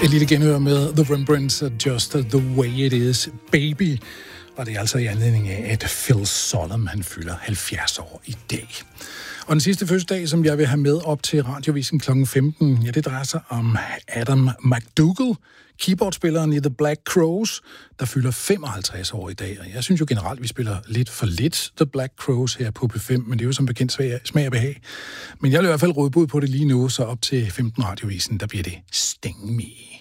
Et lille genhør med The Rembrandts, Just the Way It Is, Baby. Og det er altså i anledning af, at Phil Sollum, han fylder 70 år i dag. Og den sidste fødselsdag, som jeg vil have med op til Radiovisen kl. 15, ja, det drejer sig om Adam McDougall, keyboardspilleren i The Black Crowes, der fylder 55 år i dag. Og jeg synes jo generelt, vi spiller lidt for lidt The Black Crowes her på P5, men det er jo som bekendt smag og behag. Men jeg vil i hvert fald råde bud på det lige nu, så op til 15 Radiovisen, der bliver det Sting Me.